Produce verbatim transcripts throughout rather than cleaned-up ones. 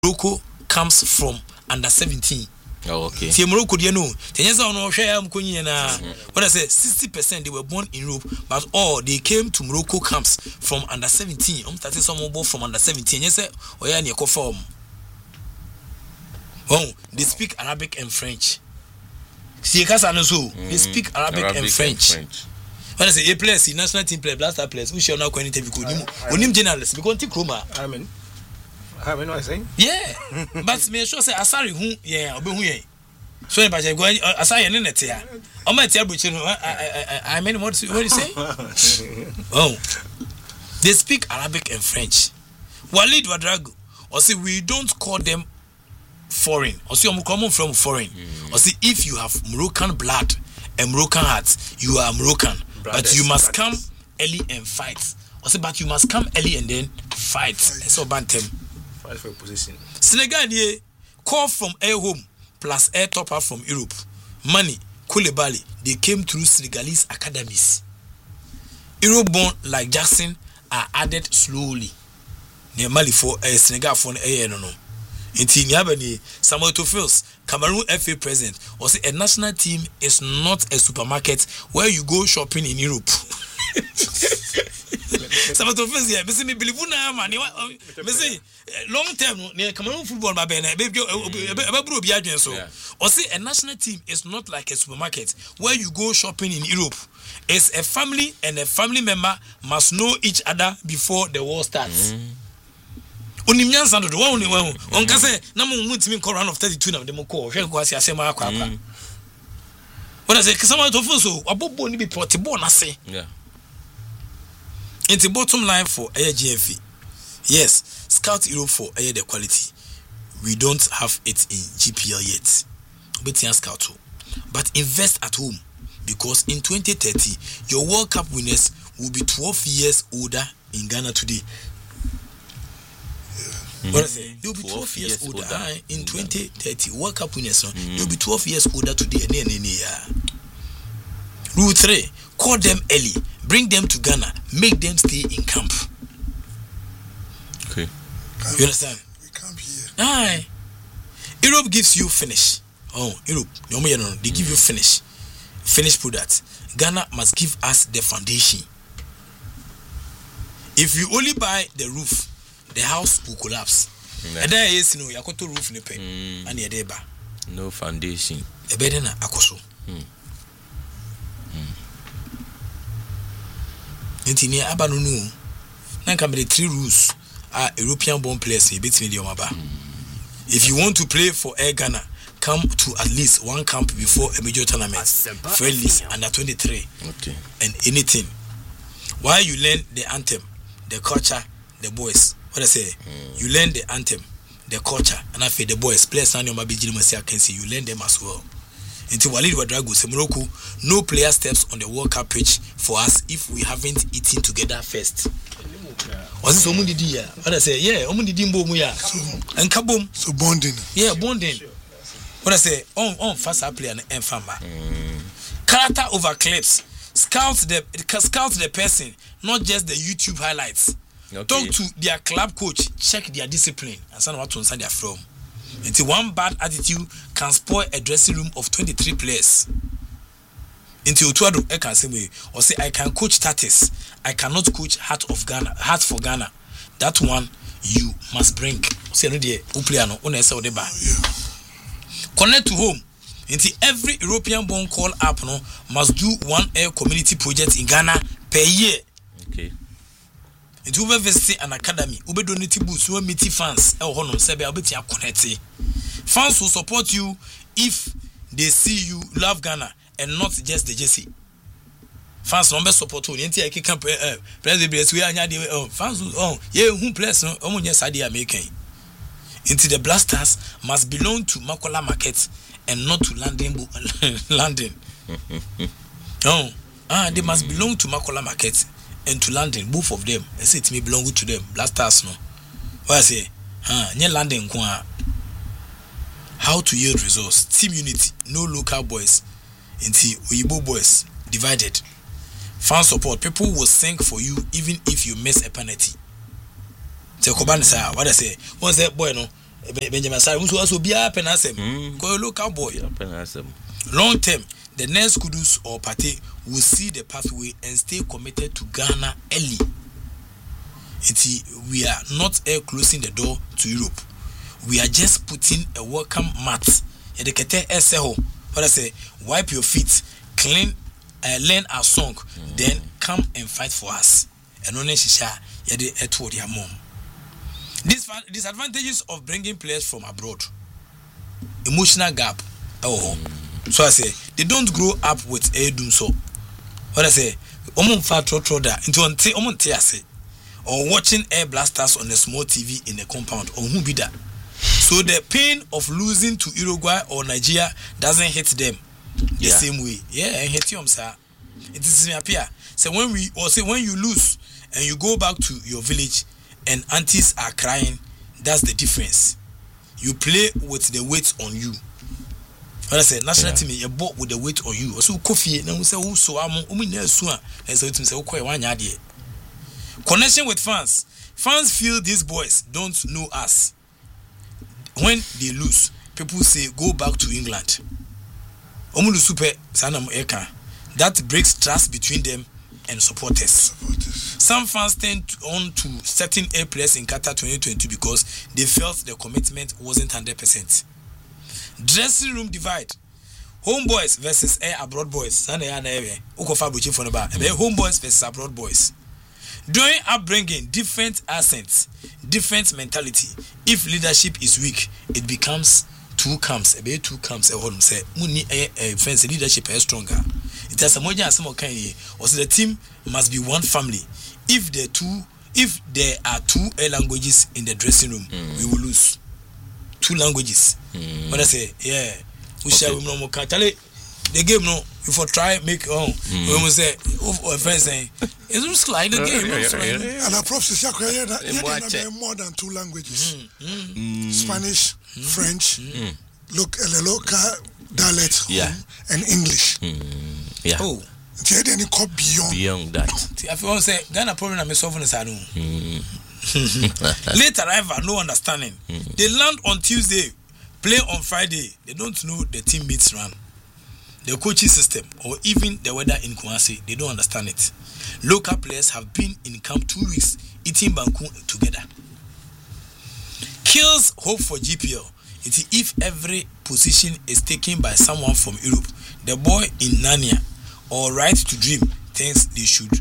Morocco comes from under seventeen. Oh, okay. See, Morocco, you know, what I say, sixty percent they were born in Europe, but all they came to Morocco camps from under seventeen. I'm starting some more from under seventeen. Yes, sir. Oh, yeah, you form. Oh, they speak Arabic and French. See, they speak Arabic, Arabic and French. And French. When I say a players, national team player, blaster players, we shall now go interview. We need journalists because they chroma. I mean. I mean, what I say? Yeah, but me sure say Asari who yeah obe who yeah. So if I go Asari in net here. O ma tia buchi no I I mean what what you say? Oh. They speak Arabic and French. Walid Wadrago or say we don't call them foreign. Or say we come from foreign. Mm. Or say if you have Moroccan blood and Moroccan heart, you are Moroccan. Brothers, but you must brothers. come early and fight. Or say but you must come early and then fight. So bantem. For position. Senegal ye call from air home plus air topper from Europe. Money, Koulibaly, they came through Senegalese academies. Europe born like Jackson are added slowly. Near Mali for a Senegal for a no no. In Team Yabani, Samuel Tofils, Cameroon F A president, or say a national team is not a supermarket where you go shopping in Europe. Samuel Tofils, yeah, me believe na man, me say long term near Cameroon football ba be na be bro bi adwen so. Or say a national team is not like a supermarket where you go shopping in Europe. It's a family and a family member must know each other before the war starts. Mm. Onimyan sando do won won on ka say na mo mutimi ko round of thirty-two na dem ko hwe ko asi asema akwa akwa. What I say Samuel Tofils so abobo ni be portable na say. Yeah. It's the bottom line for Air G F E. Yes, scout Europe for Air the quality. We don't have it in G P L yet. But scout, but invest at home because in twenty thirty your World Cup winners will be twelve years older in Ghana today. Mm-hmm. What I say? You'll be twelve years older, older. in twenty thirty. World Cup winners, mm-hmm. You'll be twelve years older today. Rule three: call them early. Bring them to Ghana. Make them stay in camp. Okay. Camp, you understand? We camp here. Aye. Europe gives you finish. Oh, Europe. They give you finish. Finished product. Ghana must give us the foundation. If you only buy the roof, the house will collapse. And there is no yakoto roof nepe. And yedeba. No foundation. Ebedena akoso. Intinia abanunu na can be three rules are European born players a bit medium aba. If you want to play for Air Ghana, come to at least one camp before a major tournament, friendlies under twenty-three. Okay. And anything. While you learn the anthem, the culture, the boys. What I say? Mm. You learn the anthem, the culture, and I feel the boys players and your I can see you learn them as well. Until Walid Wadrago say Morocco, no player steps on the World Cup pitch for us if we haven't eaten together first. Was it someone did here? What I say? Yeah, someone did mbo mu ya. And kabom. So bonding. Yeah, bonding. What I say? On on fast player and enfamba. Character over clips. Scout the scout the person, not just the YouTube highlights. Okay. Talk to their club coach, check their discipline, and some what to inside their from. Until one bad attitude can spoil a dressing room of twenty-three players. Until Tuado I can say or say I can coach status, I cannot coach heart of Ghana, heart for Ghana. That one you must bring. Say no dey upliano on say odeba. Connect to home. Until every European born call app no must do one air community project in Ghana per year. Okay. Into we visit an academy, ube donate boosts, we meet fans, el hono sebe obeti connect. Fans will support you if they see you love Ghana and not just the Jesse. Fans no be support you. Enti I can eh president we anya dey oh fans oh yeah who players no omo nya sade American. Into the Blasters must belong to Makola Market and not to London London. No, ah they must belong to Makola Market and to London, both of them. I say it may belong to them. Blasters no. What I say? Ah, near London kwa. How to yield results? Team unity, no local boys. Until Oyibo boys divided. Fan support. People will sing for you even if you miss a penalty. Say Koban say what I say. Once that boy no Benjamin Asare who also be a penasem go local boy penasem long term. The next Kudus or party will see the pathway and stay committed to Ghana early. It's, we are not uh, closing the door to Europe. We are just putting a welcome mat. What I say, wipe your feet, clean, uh, learn our song, mm. then come and fight for us. And only shisha yede eto their mom. These disadvantages of bringing players from abroad. Emotional gap. Oh. Mm. So I say they don't grow up with a doom so. What I say, omon fa tro tro da into on te omon te ase or watching air blasters on a small T V in a compound or who be that. So the pain of losing to Uruguay or Nigeria doesn't hit them the yeah. same way. Yeah, and hit you sir. It is me appear. So when we or say when you lose and you go back to your village and aunties are crying, that's the difference. You play with the weight on you. When I say national yeah. team, you bought with the weight on you. So coffee, now we say who so I'm umina sua. And so it say okay one yadi. Connection with fans. Fans feel these boys don't know us. When they lose, people say go back to England. Omulu super sanam eka. That breaks trust between them and supporters. supporters. Some fans turned on to certain air players in Qatar twenty twenty-two because they felt the commitment wasn't one hundred percent. Dressing room divide. Home boys versus air abroad boys. Sana ya na ewe. Ukofa buchi for ba. Home boys versus abroad boys. During upbringing, different accents, different mentality. If leadership is weak, it becomes two camps. A two camps. A whole say muni a friends leadership is stronger. It has a more than some kind. Also, the team must be one family. If the two, if there are two air languages in the dressing room, mm. we will lose. Two languages. Mm. When I say, yeah, we shall we no more Tell the game no. If I try make oh, mm. when we say oh, friends saying it's just like the game. Yeah, yeah, yeah, yeah. And a prof says yeah, more than two languages: mm. Mm. Spanish, mm. French, mm. look the local dialect, yeah. and English. Mm. Yeah. Oh. Any cop beyond beyond that. If you want to say Ghana problem, I'm solving this. I know. Late arrival, no understanding. Mm. They land on Tuesday, play on Friday. They don't know the team meets run, the coaching system, or even the weather in Kumasi. They don't understand it. Local players have been in camp two weeks eating banku together. Kills hope for G P L. It's if every position is taken by someone from Europe. The boy in Narnia or Right to Dream thinks they should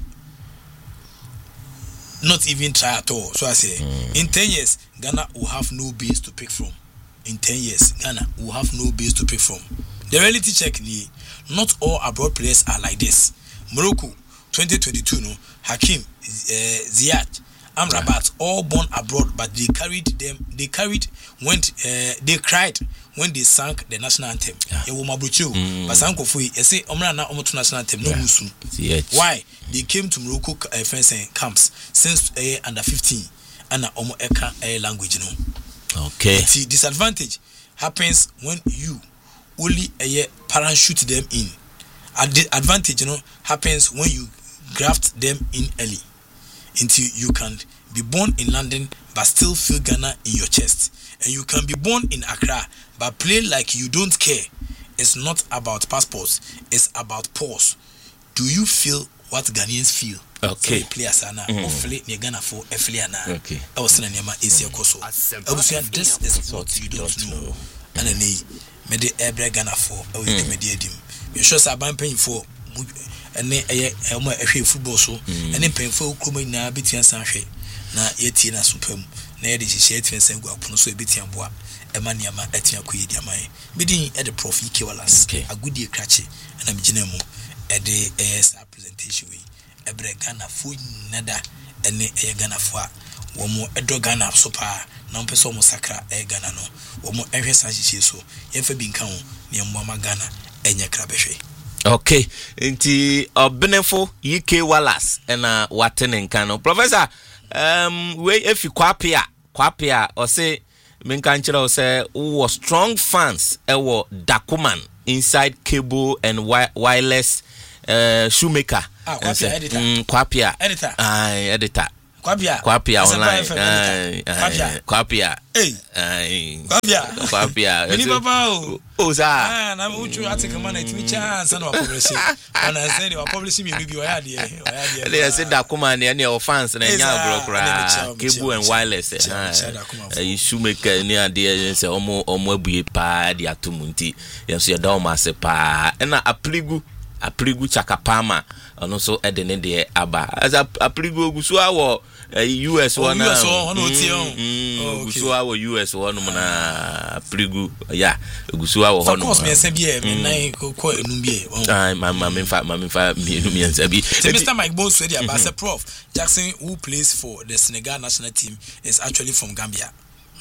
not even try at all. So I say, mm. in ten years, Ghana will have no base to pick from. In ten years, Ghana will have no base to pick from. The reality check, not all abroad players are like this. Morocco, twenty twenty-two, no, Hakim, uh, Ziyech, Amrabat, all born abroad, but they carried them. They carried went. Uh, they cried when they sang the national anthem. Yeah. Mm. But Sankofui, I say, Omra na omoto national anthem no musu. Why? They came to Morocco uh, fencing camps since uh, under fifteen, and omo eka uh, language no. Okay. The disadvantage happens when you only a uh, parachute them in. And the advantage, you know, happens when you graft them in early, until you can be born in London but still feel Ghana in your chest, and you can be born in Accra but play like you don't care. It's not about passports; it's about pause. Do you feel what Ghanaians feel? Okay. So players are now. Hopefully, near Ghana for Efliana. Okay. I was saying, "Nema Asia Koso." I was saying, "This is what you don't know." And then, me de Ebre Ghana for. I was the media dim. You sure say I'm paying for. And then I am a football so. And then paying for Kuma na bitian sanhwe. Na yeti na supem. Na yedi share twenty go apono so bitian boa. Ema niama etia koye diamai. Bidin e de prof Ike Wallace. Agudie krache. Na me gina mu. E de es presentation we. Ebre Ghana fo nada ene e Ghana fo a wo mo edo Ghana so pa na mpe so mo sakra e Ghana no wo mo ehwe sanhye so ye fa bi nka ho ne mo ma Ghana enye krabehwe. Okay, inti Obenefo Ike Wallace ena watene nka no professor um we efi kwapia kwapia o say menka nchira o say wo strong fans ewo Dakuman inside cable and wi- wireless uh, shoemaker ah kwapia editor mm, kwapia editor ah editor Kwapia. Kwapia online. Kwapia. Kwapia. Hey. Kwapia. Kwapia. Mini papa. Oh, sir. Ah, na uchu ate kama na itimi chance na wa publish. Ana say wa publish me bi wa ya de. They say that come and any of fans na nya brokra. Cable and wireless. Eh, you shoemaker ni ade say omo omo abue pa de atomunti. Yes, you don ma se pa. Na apligu apligu chakapama. Ono so ede ne de aba. As apligu ogusu awo U S one. U S one no ti on. Ogusu awo U S one na apligu. Yeah, ogusu awo hono. Of course me say bia me nine ko ko enum bia. Ah, my my me fa me fa me enum yan say bi. Mister Mike Bones dey about say Prof Jackson, who plays for the Senegal national team, is actually from Gambia.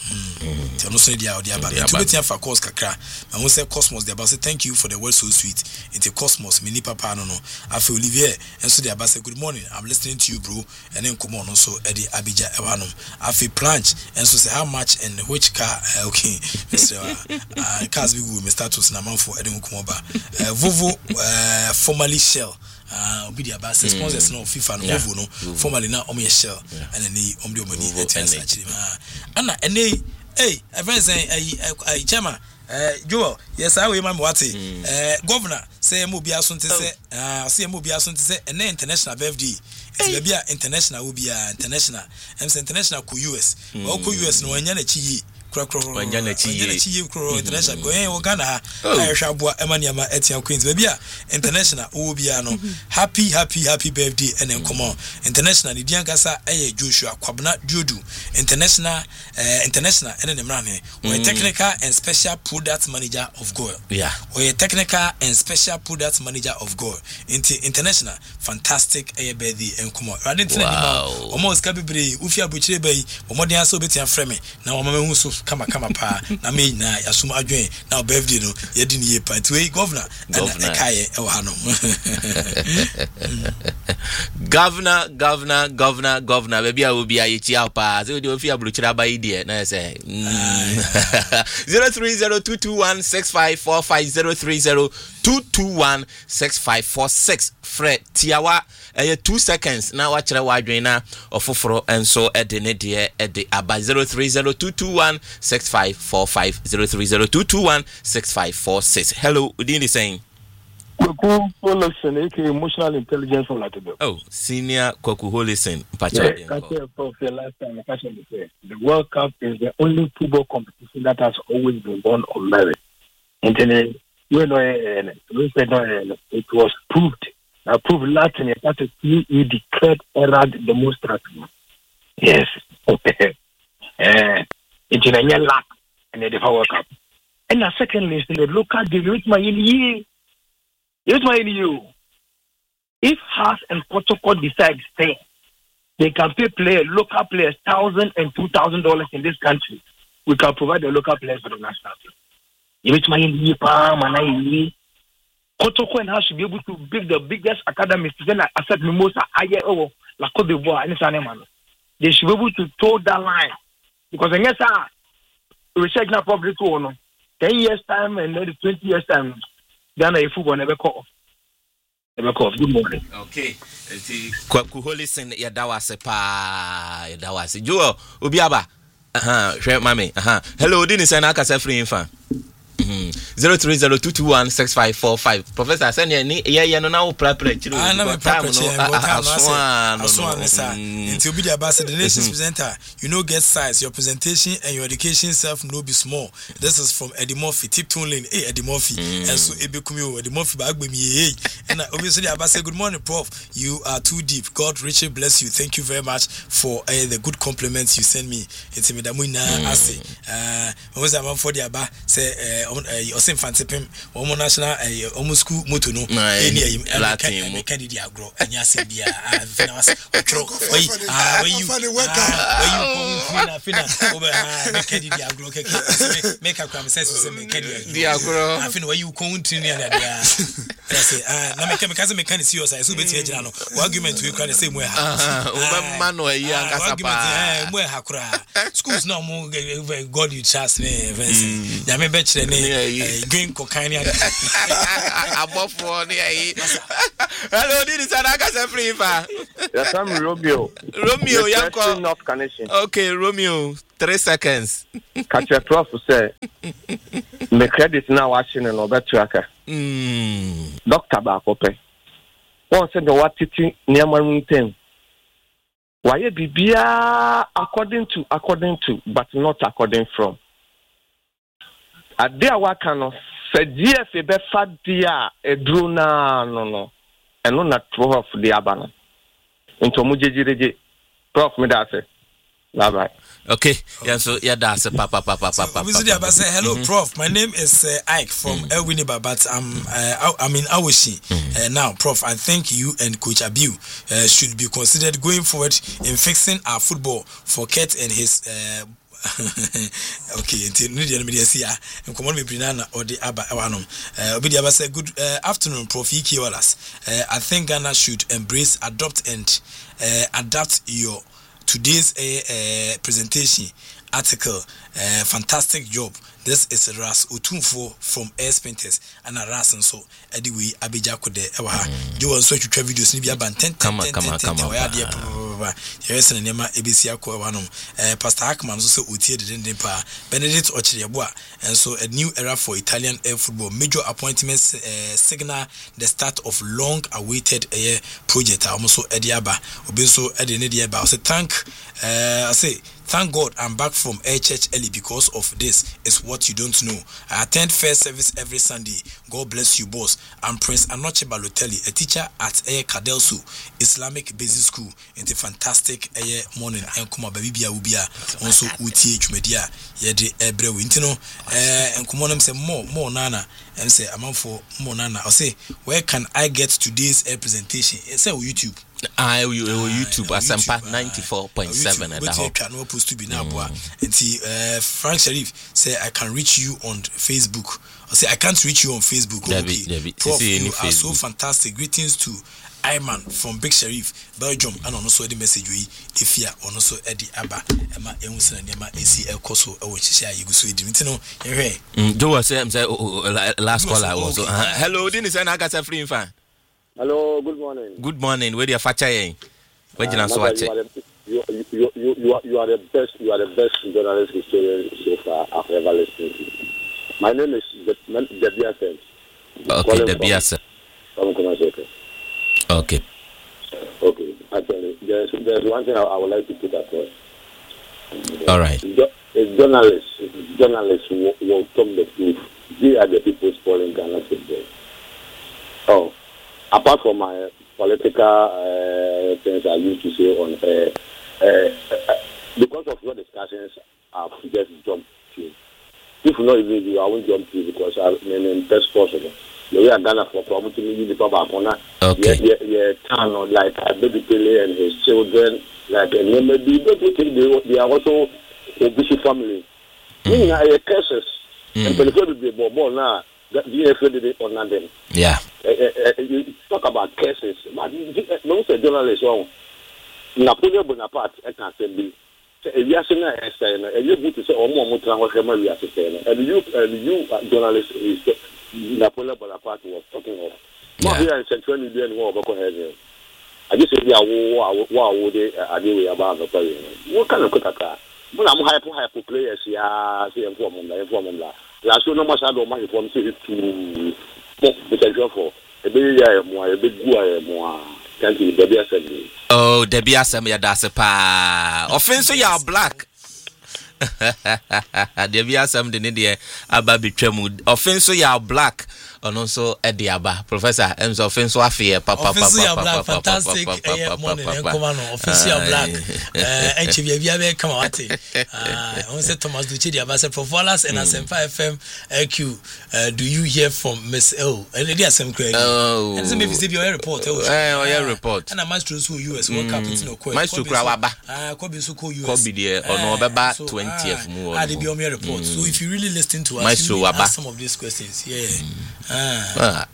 Mm. Tell us the idea about it. To be for course kakra. I want say Cosmos. They about say thank you for the word so sweet. It's a Cosmos. Mini papa no no. I feel Olivier and so they about say good morning. I'm listening to you, bro. And then come on also Eddie Abija Ewanum. I feel planch and so say how much and which car. Uh, okay, Mister Uh, cars we go. Mister Status na man for Eddie Mukumoba. Volvo uh, formerly Shell. Ah, obi dia ba sponsors no FIFA no Volvo no formerly na omo ye Shell and then the omo money etias actually ah ana ene hey everyone say ai chama eh Joel yes I we man what eh governor say mo bia so nte say ah say mo bia so nte say ene international birthday it's bia international wo bia international em say international ko U S o ko U S no anya na chi kro kro anya na chi anya na chi kro international go eh wo Ghana eh hwa boa emaniama etia queens bia international wo bia no happy happy happy birthday and then come on international di ankasa eh Joshua Kwabna Diodu international uh, international and then mrane we technical and special product manager of Goal yeah we technical and special product manager of Goal into international fantastic eh birthday and come on I didn't know almost kabibre ufia buchire bai omodian so betia frame na o mama hu so kama kama pa na me na yasum adwen na birthday no yedi ni ye pa we governor and ekaye e wa no governor governor governor governor baby I will be a chia pa so the ofia bluchira ba ide na say zero three zero two two one six five four five zero three zero two two one six five four six Fred Tiawa eh two seconds na wa kire wa adwen na ofoforo enso ede ne de ede aba zero three zero two two one six five four five zero three zero two two one six five four six. Hello, Udini saying Kwaku Holison, aka emotional intelligence from Latino. Oh, senior Kwaku Holison. The World Cup is the only football competition that has always been won on merit. And then you know, it was proved. I proved Latin that he declared Erad the most threatening. Yes. It's in a year lack and the World Cup. And the second list, the local delivery, my year. Here's my you. If Haas and Protocol decide to stay, they can pay players, local players, thousand and two thousand dollars in this country. We can provide the local players for the national team. Here's my you, Pam, and I. Protocol and Haas should be able to build the biggest academies to send asset Mimosa, Aye, oh, La Côte d'Ivoire, and Saneman. They should be able to toe that line because in yes, research now probably two no ten years time and then twenty years time. Ghana football never call. Never call. Good morning. Okay. Kwaku Holison yadawase pa yadawase. Joel Obiaba. Aha, share mami. Aha. Hello, Dini say na kasa free info. zero three zero two two one six five four five. Professor send ye ye ye no na wo prepare chiro. Ah na me prepare chiro. Aswan aswan sir. Until be the ambassador the nation's presenter. You know get size. Your presentation and your education self no be small. This is from Eddie Murphy. Tipton Lane. Hey Eddie Murphy. And so Ebe Kumio Eddie Murphy ba agbe mi hey. And obviously the ambassador good morning Prof. You are too deep. God richly bless you. Thank you very much for uh, the good compliments you send me. It's me da mu na ase. Uh when was am for the aba say uh Osim Fantipim, Omo National, Omo School Motono, any Latin, Kennedy Agro, and Yasibia, where you over Kennedy Agro, make a conversation with Kennedy Agro. I think where you continue. I say, ah, now make a cousin mechanic see us. I so bet you argument we can the same way. Ah, man, or young argument, where Hakura schools no more God you trust me. ne Vincent ya me be kire ne green cocaine above for ne hello this is Anaka free fa yes I'm Romeo Romeo yanko North Connection okay Romeo three seconds catch your prof say me credit now watching no better aka mm doctor ba kope won say the what titi niam room why bibia according to according to but not according from ade awa kan no se G F be fa dia edru na no no eno na prof de abana into mu jejireje prof me da say bye bye. Okay, yeah, so yeah, that's a papa, papa, papa. Obviously, I say hello, mm-hmm. Prof. My name is uh, Ike from mm-hmm. Elwiniba, but I'm uh, I'm in Awashi mm-hmm. uh, now, Prof. I think you and Coach Abiu uh, should be considered going forward in fixing our football for Kurt and his. Uh, okay, until the media see ya. And come on, me Brinana or the Abba Awanum. Obidi Abba say good uh, afternoon, Prof. Iki Wallace. Uh, I think Ghana should embrace, adopt, and uh, adapt your. Today's uh, uh, presentation article, uh, fantastic job. This is Ras Otunfo from Air Painters and a Ras and so anyway Abijako de Ewa. You want to try videos maybe about ten come on, come on, come on. Yes, and Nema A B C Ako Wanum. Pastor Hackman also Uti the Pa Benedict Ochiriabua, and so a new era for Italian air football. Major appointments uh, signal the start of long awaited air project. I also Ediaba Obenso Edinediaba. I say thank uh, I say thank God I'm back from H H early because of this. Is what you don't know. I attend first service every Sunday. God bless you, boss. I'm Prince Anoche Balotelli, a teacher at Air Kadelsu Islamic Basic School. It's a fantastic air morning. And come on, baby, Ubia also U T H media. Yede Ebre Wintino. And come on, say more, more nana. And say I'm for more nana. I'll say, where can I get today's air presentation? It's on YouTube. I will YouTube Asampa ninety-four point seven at the home. Can supposed to be now, boy. And see, Frank Sharif say I can reach you on Facebook. I say I can't reach you on Facebook. Debbie, Debbie, Prof, you are Facebook. So fantastic. Greetings to Ayman from Big Sharif, Belgium, and also the message we if you are also Eddie Abba, Emma Emerson and Emma A C L Koso, which share you go so Dimitino. Joe was saying, last call I was. Hello, Dennis, and I got a free fan. Hello, good morning. Good morning. Where are you fachaye? Where you uh, so watch? You you you you are, you are the best. You are the best journalist historian so far I've ever listened to. My name is Debia Sen. Okay, Debia Sen. Okay. Okay. Actually, there's there's one thing I, I would like to put across. All right. A journalist, journalists will, will talk the truth. They are the people spoiling Ghana football. Oh. Apart from my political uh, things I used to say on air, uh, uh, because of your discussions, I've just jumped to. If not even you, I won't jump to because I'm in best possible. The way I Ghana for problem to me, the Papa okay, yeah, yeah, town or like uh, baby Pele and his children, like and then maybe they, they are also a busy family. Meaning, I have cases and the be a ball now. That the F A did it on them. Yeah. Uh, uh, uh, you talk about cases, but no say journalists on Napoleon Bonaparte I can say be a reaction as saying a you to say or more mutra was a reaction and you and you journalists is Napoleon Bonaparte was talking of. Not here in Central Indian War about here. I just say yeah war war would they are they about the player. What kind of kutaka? When I'm hyper hyper players yeah say inform them inform them that. Last year, no much I don't mind from city to potential for a big year more, a big boy more. Thank you, Debbie Assembly. Oh, Debbie Assembly, that's a pa. Offense, you are black. Debbie Assembly, India, Ababi Tremu. Offense, you are black. And also Eddie Abba, Professor Ems Offenso Afia, Papa, Papa, fantastic morning, and come on, Offenso Black, and Chivia, come on, I said Thomas Duchidi, I said for Wallace and Asempa F M A Q. Do you hear from Miss L? And it is some crazy. Oh, and maybe see your report. Oh, yeah, report. And I must choose who you as one captain of Quay. Maestro Krawaba. Ah, Kobe Suko, you Kobe, dear, or no, about twentieth more. I did be on your report. So if you really listen to us, you ask some of these questions. Yeah. Ah.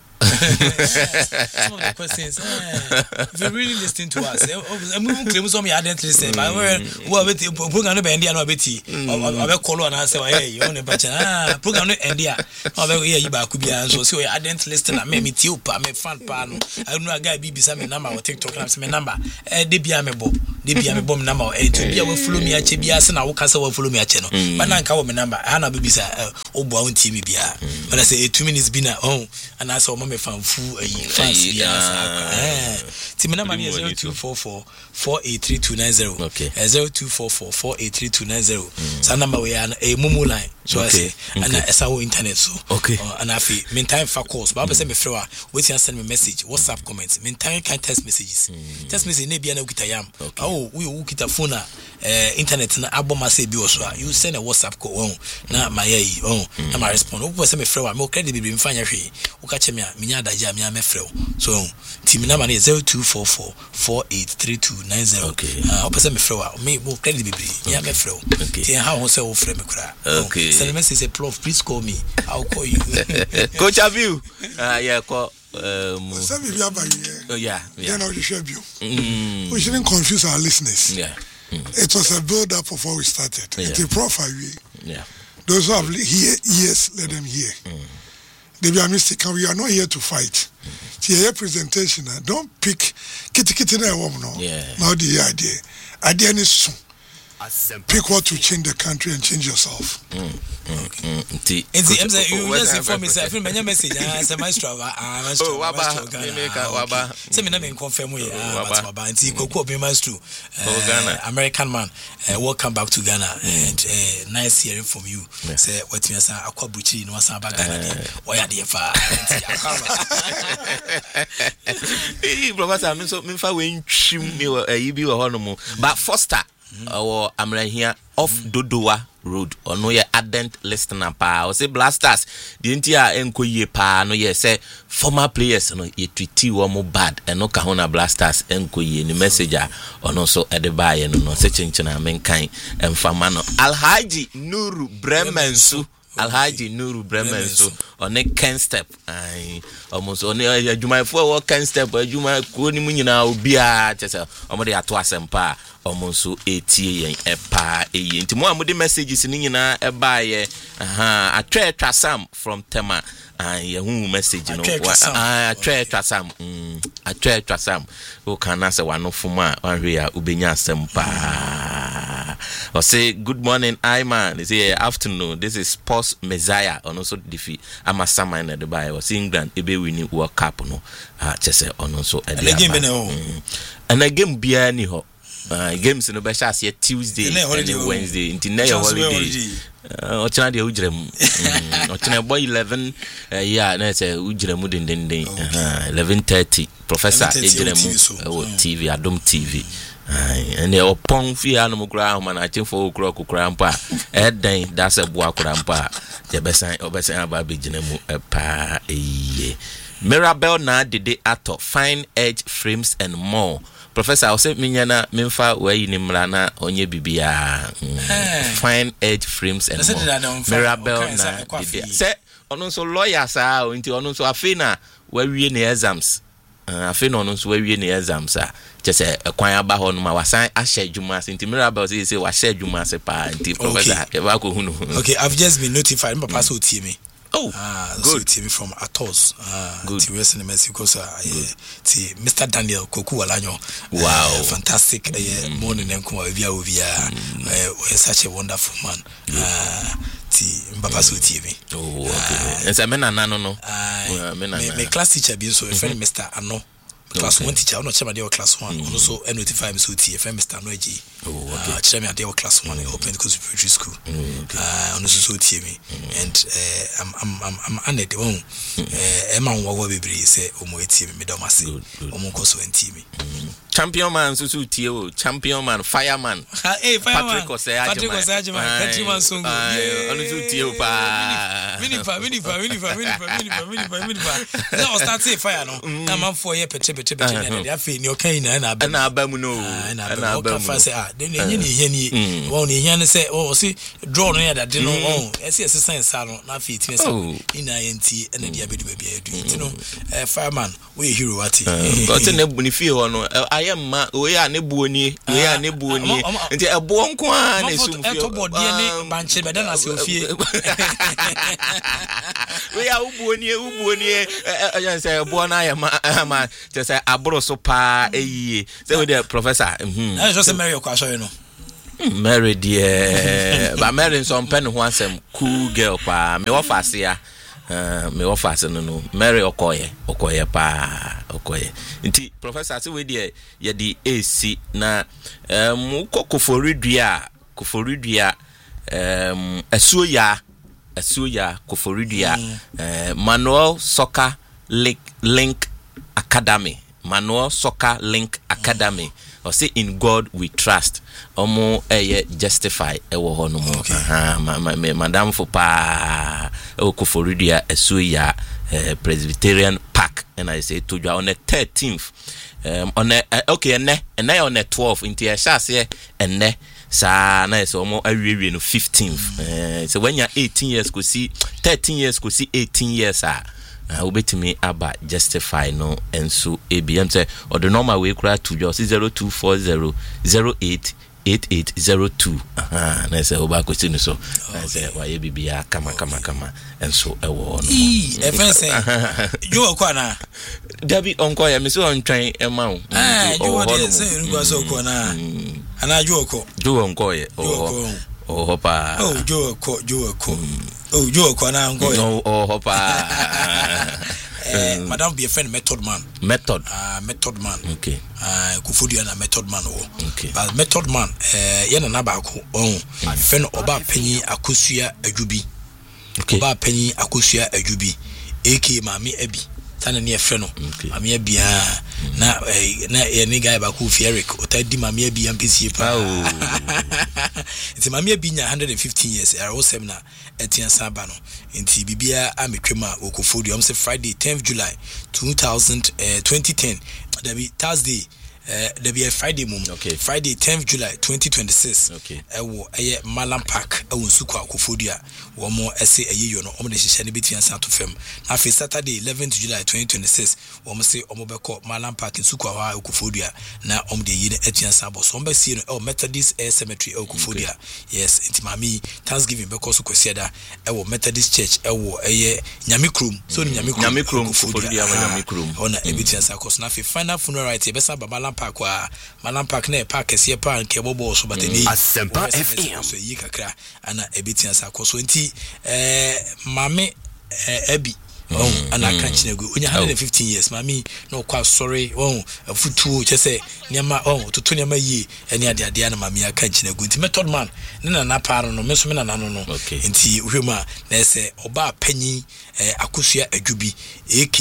some of the questions. Uh, if you really listen to us, I'm going to claim some I didn't listen. But we're with program no India no beti. I call on and say, hey, you want to ah program no India. I will hear you back could be so so I didn't listen. I me tiu pa me fan pa no. I know a guy be bisa me number or TikTok and say me number. Eh de bia me bo. De bia me bo me number. Eh to bia we follow me ache bia se na wo kasa we follow me ache no. But na nka wo me number. Ana be bisa obo awon T V bia. But I say two minutes be na oh and I saw me fan fu fans bia. Eh. Ti me number is zero two four four four eight three two nine zero. Okay. zero two four four four eight three two nine zero. So number we are a mumu line. So I say and it's our internet so. Okay. And I feel meantime for calls. But I say me flower wait and send me message, WhatsApp comments. Meantime can text messages. Text message ne bia na ukita yam. Oh, we ukita phone eh internet na abo ma say bi wo so. You send a WhatsApp call on na my yi oh na my respond. Wo say me flower me credit bi bi mfanya hwe. Wo ka che me a me nya adaje a me a me flow. So team number is zero two four four four eight three two nine zero. Okay. Ah, wo say me flower me wo credit bi bi me a me flow. Okay. How wo say wo flow me kura. Okay. Send a message say prof please call me. I'll call you. Coach Abiu. Ah yeah, call um Some of you are by here. Oh yeah, yeah. You know you should be. Mm. We shouldn't confuse our listeners. Yeah. Mm. It was a build up before we started. Yeah. It's a prof we. Yeah. Those who have hear ears, let them hear. Mm. They be a mistake, and we are not here to fight. See your presentation. Don't pick kitty kitty na woman no. Yeah. Now the idea. Idea is soon. Pick what to change the country and change yourself. Mm. Mm. Mm. It's the M Z you just inform me say I feel my message ah say maestro ah maestro oh waba me ka waba say me na me confirm we ah waba waba nti koku obi maestro American man uh, welcome back to Ghana and uh, nice hearing from you say what me say akwa buchi no asa ba Ghana dey why are dey fa eh professor me so me fa we ntwim me yi bi wo hono mu but Foster or Amrahia off Dodowa Road or no ye ardent listener pa or say Blasters the ntia enko ye pa no ye say former players no ye treaty wo mo bad and no ka hona Blasters enko ye ni messenger or no so e de baye no no se chinchina menkan emfama no Alhaji Nuru Bremensu Alhaji Nuru Bremensu on a Ken Step ai almost on a Juma for Ken Step Juma ko ni mu nyina obi a chese omo de ato asempa almost eighty yen e pa e nti mo amode messages ni nyina e ba ye aha atwa atwa sam from Tema ai ye hu message no ah atwa atwa sam mm atwa atwa sam o kana se wanofo ma wanhwe a ubenya asempa or say good morning Iman is here afternoon this is Post Messiah on also defeat ama sama in the Bible was England ebe winning World Cup no ah chese on also e dey and again bia ni ho Uh, games no be chance here Tuesday and Wednesday until na your holiday. Uh, ochana de ujrem. Ochana boy eleven uh, yeah na say ujrem den den den. eleven thirty Professor ejrem o T V Adom T V. Uh, and the opon fi anu kura ma na chefo kura kura mpa. E den that's a boa kura mpa. Je besan obesan aba be jinemu pa eye. Mirabel na dede ato fine edge frames and more. Professor, I say minyana memfa we ni mrana onye bibia fine edge frames and more. Mirabel na dede. Say ono so lawyer sa nti ono so afina we wie ne exams. Afina ono so we wie ne exams a just kwan aba ho no ma wasan ahye dwuma nti Mirabel say say wa hye dwuma se pa nti professor e ba ko hunu. Okay, I've just been notified papa so tie me. Oh, ah, good. So, from Atos. Ah, good. T V in Mexico, so uh, Mister Daniel Koku Alanyo. Wow, uh, fantastic. Uh, mm. Morning and come via via. We're such a wonderful man. Ah, T Mbapa so T V. Oh, okay. It's a mena nano no. Ah, me class teacher be so friend Mister Ano. Class one teacher, no chama dey class one. Also notify me so T friend Mister Noji. Oh, okay. Chama dey class one in Open Coast Preparatory School. Ah, ono so T V. And I'm I'm I'm I'm honored one. Eh, e ma wo wo bebre say omo eti me me do mase. Omo ko so enti me. champion man so so tie o champion man fireman hey fireman Patrick Osei Patrick Osei Ajima countryman songo ono so tie o pa minifa minifa minifa minifa minifa minifa minifa na o start say fire no na man for ye pete pete pete na dey afi ni o kan na na aba na aba mu no na aba mu say ah dey enye ni hia ni won ni hia ni say o say draw no ya da de no o ese ese sense no na afi ti me say ina ye nti na dia bedu ba bia edu nti no fireman we hero ati got na bu ni fie ho no ayemma we ya ne buoni we ya ne buoni nti ebo nko a na sum fie to body ni banche beda na se fie we ya ubuoni ubuoni ayan say ebo na ayemma ma te say abro so pa eyie say we the professor mhm na just marry kwa so no marry dear ba marry some pen ho asem cool girl pa me ofase ya Uh, me offer no no Mary Okoye Okoye pa Okoye nti professor say we dey ye di A C na um koforidua koforidua um asuoya asuoya koforidua uh, Manuel Soccer Link Link Academy Manuel Soccer Link Academy or say in God we trust omo eye justify ewo ho no mo ha madam for pa o Koforidua Asuya Presbyterian Park and I say to you on the thirteenth um on the uh, okay and and on the twelfth into a shas here and ne sa na so omo awiwe no fifteenth uh, so when you eighteen years go see thirteen years go see eighteen years ah uh, obetimi aba justify no enso abm say or the normal way kura to just zero two four zero zero eight eight eight zero two aha na say oba question so na say why bibia kama kama kama enso ewo no e e fen say you kwa na Dabi onko ya me so on twan e ma wo ah you dey say you go so kwa na ana you ko do onko ye oh oh hopa oh jo ko jo ko oh jo ko na onko ye no oh hopa eh madam be a friend method man method ah method man okay ah Koforidua na method man wo okay but method man eh ye na na ba ko oh friend oba panyi akosua adwubi okay oba panyi akosua adwubi aka mami abi tana ne efre no mami abi a na na ye ni guy ba ku Eric otadi mami abi ampesie pa nti mami abi nya one hundred fifteen years era o seminar etian saba no nti bibia ametwema Koforidua am say Friday tenth July twenty ten that be Thursday uh, there be a Friday mum okay Friday tenth July twenty twenty-six okay ewo eye Malam Park ewo Nsukwa Koforidua wo mo ese eyeyo no omo de hihye ne betua san to fam na fe Saturday eleventh July twenty twenty-six wo mo se omo beko Malam Park Nsukwa wa Koforidua na omo de yi ne etua san bo so omo be no oh Methodist Air Cemetery e Koforidua okay. Yes inti mami Thanksgiving beko so kwesiada ewo Methodist Church ewo eye Nyamikrum so ni Nyamikrum Nyamikrum Koforidua wa Nyamikrum ona ebetua san ko so na fe final funeral right e be sa baba Park wa Malam Park na park esie pa nke bobo so batani Asempa F M so yi kakra ana ebitia sa koso nti eh mame abi oh ana kan chinegu onya one hundred fifteen years mami no kwa sorry oh afutuo chese niama oh toto niama yi eni ade ade na mami aka chinegu nti method man ne na na paro no meso me na nano no nti uhwema na ese oba panyi eh akosua adwubi aka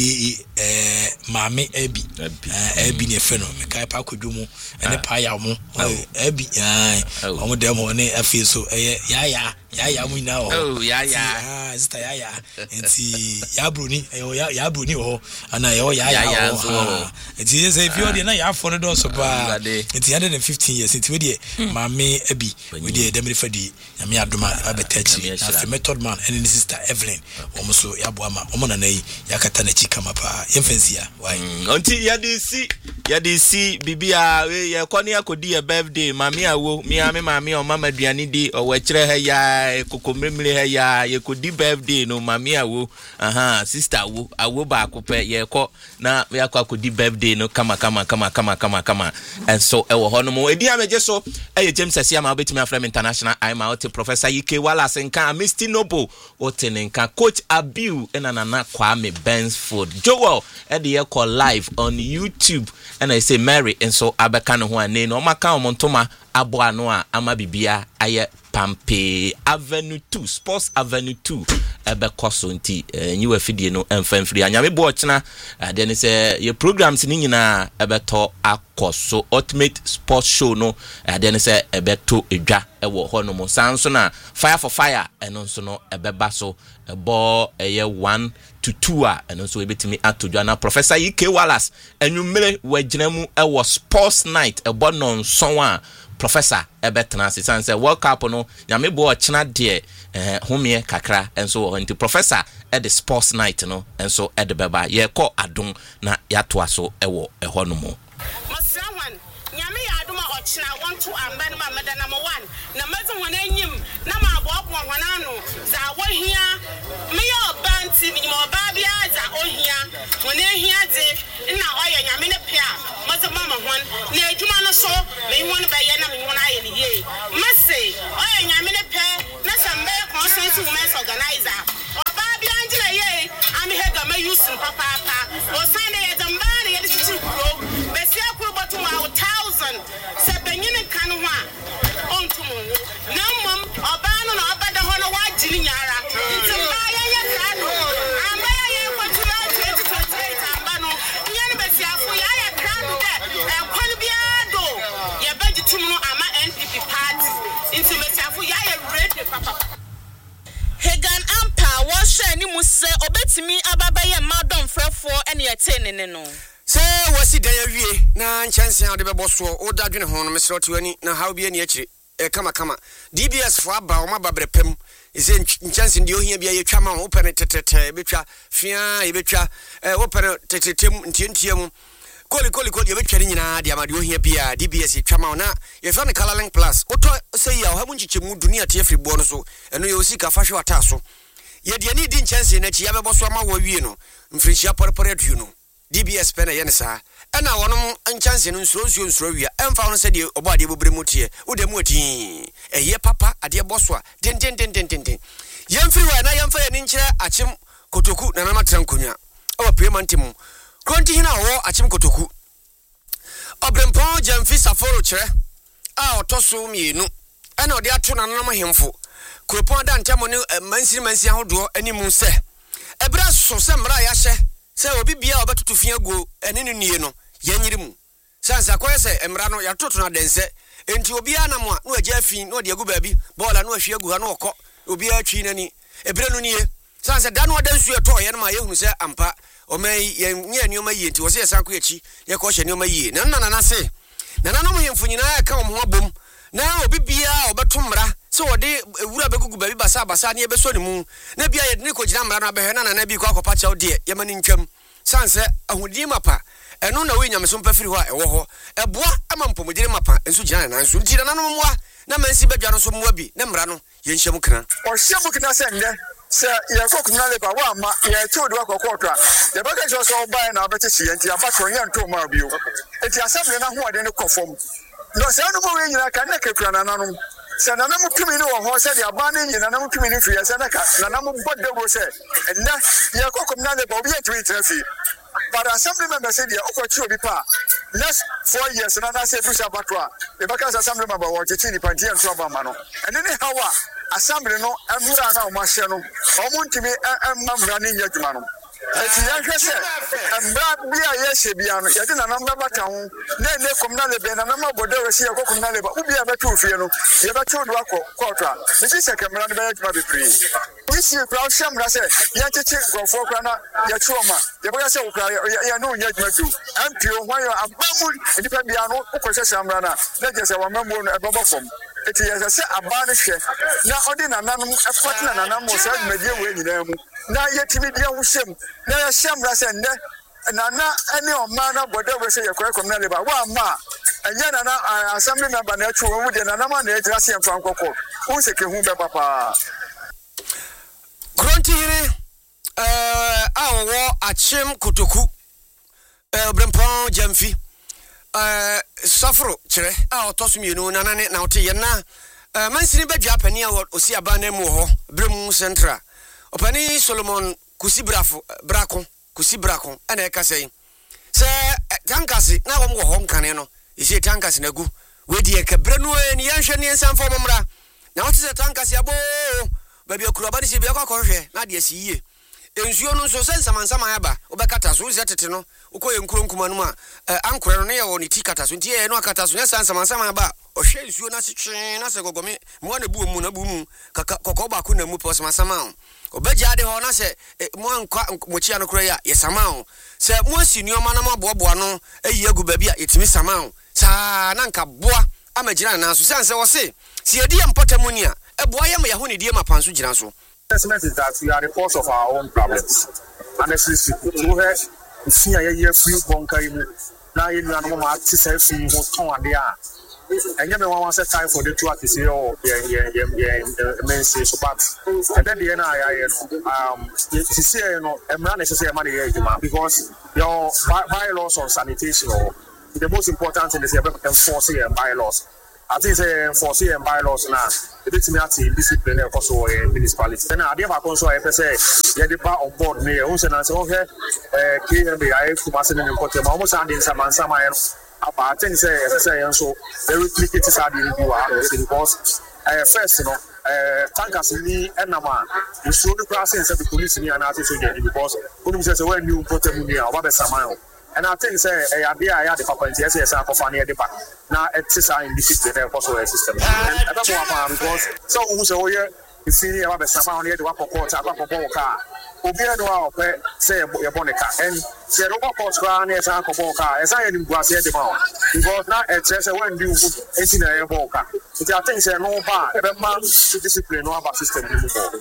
eh mame abi abi ne fe no me kai pa kodwomu ene pa ya mo abi ai omo dem ho ne afi so eh ya ya ya ya mu na oh ya ya ah zita ya ya nti ya bruni ya ya bruni ho ana ya ya ya ho nti say if you dey na ya for no do so ba nti one hundred fifteen years nti we dey mame abi we dey dem refer di nyame adoma abetachi na method man and his sister Evelyn omo so ya boama omo na nayi ya kata na chika mapa yemfansia why nti ya dey si ya dey si bibia we ya kwani akodi ya birthday mame awo mi ame mame o mama duane di o wa kire ha ya kokomremre ha ya ye kodi birthday no mame awo aha sister awo awo ba akopɛ ye kɔ na ya kɔ akodi birthday no kama kama kama kama kama kama and so e wo ho no mo edi ameje so e James Asia ma obetimi afrem international I ma ote Professor Yike Wallace nka Misty Noble ote nka Coach Abiu ena nana Kwame Bensford Joel e de ye call live on YouTube and I say Mary and so abeka no ho ane no maka omontoma aboano a ama bibia aye pampe Avenue two Sports Avenue two ebe koso nti nyiwa fidie no emfamfiri anyame bo ochina de ne se ye programs ni nyina ebe to akoso Ultimate Sports Show no de ne se ebe to edwa ewo ho no mo sanso na Fire for Fire eno nso no ebe baso ebo eye one to two a eno nso ebetimi atodwa na Professor E K Wallace enwumere waginamu ewo Sports Night ebo no nso a Professor ebetena se san say World Cup no nyame bo ochina de eh homie kakra enso wo nti Professor at the Sports Night no enso at the beba ye ko adom na yatoa so ewo eho no mo Masawan nyame ya adom a ochina want to amba na meda number one na mezi wona enyim na ma aboabo wona no za wo hia me yo banti mi mo ba bia za ohia wona ehia de na oye nyame ne pia mazi mama hon na adwuma no so me won ba ye na me won aye ne ye mase oye nyame ne pe na sambe consent women's organizer oba bia ngina ye ami hega ma use papa papa o sane ye zamba na ye titi kuro besi akuru botu ma thousand se benyine kan ho a ontumu na mom oba no na oba da ho no wa jini nyara nti ba ye ye krado amba ye ye kwatura twenty twenty-eight amba no nyane besi afu ya ye krado de e kwon bia do ye budgetum no ama N P P party nti besi afu ya ye ready papa Hegan ampa wo hwe ni mu se obetimi ababaye madon frefo ene yetene no se wasi dan awie na nchanse ade bebo so o da dwene ho no mesro tiwani na how bia ne akire e kama kama D B S fo aba o mababre pem ise nchanse ndi ohia bia yetwa ma o pene tetete betwa fia e betwa o pene tetetem ntientiam koli koli koli ye betwa nyina de amade ohia bia D B S yetwa ma na ye fa ne Color Link Plus oto sei ya o ha munchichemu dunia te afri bo no so eno ye osika fa hwe ata so ye de ni di nchanse na chi ya bebo so ma wo wie no mfrinchia porpore adu no D B S pena ye ne sa ena wonom nchanse no nsuro nsuro nsuro wia emfa wono se de obo ade bobre mutie wode mu ati eye papa ade boso a den den den den den yemfiri wa na yemfa ye ni nkyere achim kotoku na na matran konwa awa premantim kronti hina wo achim kotoku obrempon jamfi saforo kyere a otoso mienu ena ode ato na nanam hemfo kropon da ntamo ne mansiri mansi ahodo animu se ebra so se mra ya hye se obi bia obatutu fia go ene ne nie no yanyirimu sansa koye se emra no yatoto na dense enti obi anam a no agya fi no de agu baabi bola no ahwe agu ha no okọ obi atwi nani ebere no nie sansa da no dansu eto ye no ma yehunu se ampa o mai ye nioma yi enti wo se sanko yachi ye ko hye nioma yi na nana na se nana no hemfu nyina ya ka mo abom na obi bia obetomra se wode ewura begugu baabi basa basa ne ebeso ne mu na bia ye ne ko gina mra na behwe na na bi ko akopa chaw de ye mani ntwam sanse ahudi mapa eno na we nyameso mpafiri ho a ewo ho eboa ama mpomodire mapa enso gina na nso ntira na no moa na mansi badwa no so moa bi na mra no ye nhyem kran o hyem kran se nde se ye ko kuna le ba wa ma ye chodo akokotwa ye baka jo so ba na abete chi enti abato ye nto ma bio enti asable na ho ade ne kofom no se anu mo we nyina kan na kekura na nanom se na namu tumi ni wo ho se de aba ne nyina namu tumi ni fi se na ka na namu bodde go se enna ye ko kuna le ba obi etwi trafi but assembly member said ya okwachi obi pa next four years na na say busha batwa e baka assembly member wo chichi ni panti en so ba ma no ene ne hawa assembly no emura na o ma hye no o mu ntimi emamra ne nya dwuma no eti ya hwese embra bia ye hye bia no ye de na na bata ho na ne komna le be na na mabodo we hye ko komna le ba ubi ya betu fie no ye betu do akọ kọtwa me ji se kemra ne be dwuma bepre isi kwa shamra se ya chichi gofo kwa na ya chuoma ye baka se ukra ya no nya dwuma du ampio hwan yo abamu ndipa bia no ukọ shamra na na je se wa mambo no ebaba fom eti ya se aba ne hwe na odi na nanum efatna na nanum so admedie we nyina mu na yetimi dia wuhyem na ya shamra se nne na na ene o ma na bodo we se ye kwa komna le ba wa ma enya na na assembly member na chu wo de na na ma na ejira se mfa nkokọ wo se ke hu be papa Krontiere eh awo achim kotoku eh brempon jamfi eh safro kire a otosumienu na na na ote ye na eh mansini badwa pani a osi abana mu ho bremu central opani Solomon kusibrafo brako kusibrako ana ekasei se tankasi na wo mo ho nkane no isi tankasi na gu we die kebre no ni yanhwe ne nsam fo momra na wote se tanka se abo baby okura ba de se bi akwakohwe na de asiye ensuo no so se nsamansama ya ba obekata so ze tete no ukoye nkuro nkuma no a ankora no ne ye woni tikata so ntie no akata so ne nsamansama ba ohwe ensuo na sekye na se gogome mo na bu mu na bu mu kokko ba ko na mu pos masama obeja de ho na se mo ankwa mochia no kro ya yesama o se mo asinu ma na maboboa no ayi agu ba bia yetimi sama o sa na nka boa amagina na so sense wo se se yedi empotamu ni a eboa yam ya ho ne die mapanso gina so. Assessment is that we are the cause of our own problems. And this is to her, see a year free bunker. Now you know, I'm not to say, see what's on there. And you know, once a time for the two to say, oh, yeah, yeah, yeah, yeah, men say so, but and then the N I A, um, to say, you know, I'm not necessarily money because your bylaws on sanitation, or the most important thing is enforcing bylaws. I think say enforcing and bylaws now. The bit discipline also in municipality. And I never also I say yeah the bar on board me. Also na say okay, eh K M B I F Kumasi ni mpote. Ma almost and in some some I I think say say so they replicate this idea you are because uh, first you know uh, tankers ni enama you show the process of the police ni and so because when you say when you put them here what be samao. And I think say eh idea I had the papa yes yes I for near the back. Now it's in discipline also a system. And I don't know because so who say oh yeah you see here what sama on here the papa court papa car. Obi no a opɛ say your bonica and say no court car na say papa car. Esa ye nim guase de ma. Because now it says when do enti na ye boka. It I think say no ba e be ma discipline no about system ni mo.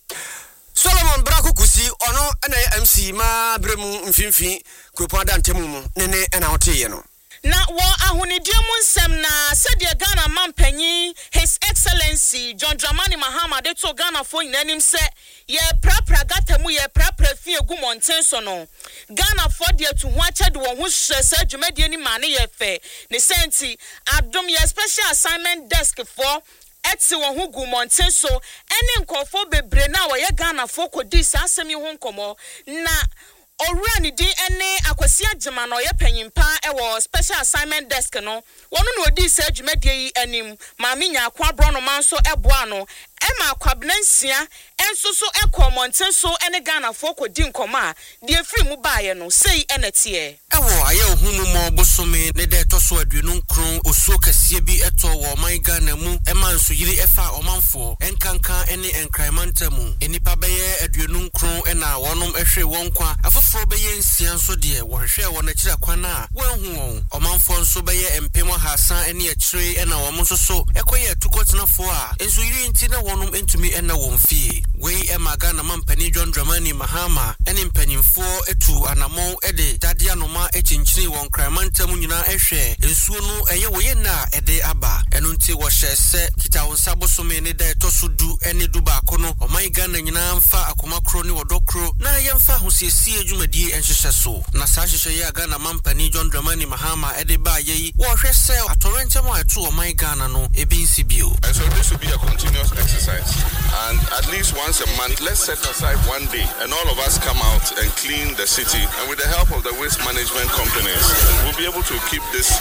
Solomon Brako Kusi ono na M C ma bremu mfimfi kropada ntemu mu nene na hote no na wo ahonediemu nsem na sadia Ghana mampanyi His Excellency John Dramani Mahama de to Ghana fo inanim se ye prapra gatamu ye prapra fi egu monten so no Ghana fo de to ho ache de wo ho hye sa dwumadie ni ma ne ye fe ne senti adom ye special assignment desk for eti wo hu gu monten so ene nkofo bebre na wo ye Ghana fo kodi sa asemi ho nkomo na Owura ni di ene akwasi agema no ye panyimpa e wo special assignment desk no wono no odi sa adwumadie yi anim ma menya akwa bro no man so eboa no e ma akwabnansia enso so ekọ monten so ene Ghana fo kodi nkoma de free mu baaye no sei enete e ewo aye ohunu mo bosome ne de to so aduonu nkron osuo kase bi eto wo man Ghana mu e ma nso yiri efa omanfo enkanka ene enkraimanta mu enipa beye aduonu nkron e na wonom ehwe wonkwa afoforo beye nsia nso de wo hwehwe wo na kira kwana wanhu won omanfo nso beye empem hasan ene akire e na wo mo so ekoye tukotenafo a enso yiri nti na wonom entumi ena won fie we e magana mampani John Dramani Mahama ene mpanyimfo etu anamon ede dadia no ma echinchini won kramanta mu nyina ehwe ensuo no eye wo ye na ede aba eno nti wo hye se kita won sabosome ne da to so du ene du ba ko no oman Ghana nyina mfa akomakro ne wodokro na ye mfa hosiesie adwumadie enhyehyɛ so na sa hyehyɛ ye Ghana mampani John Dramani Mahama ede ba ye wo hwɛ se atorentem a eto oman Ghana no ebi nsibio. And so this will be a continuous exercise, and at least once a month let's set aside one day and all of us come out and clean the city, and with the help of the waste management companies we'll be able to keep this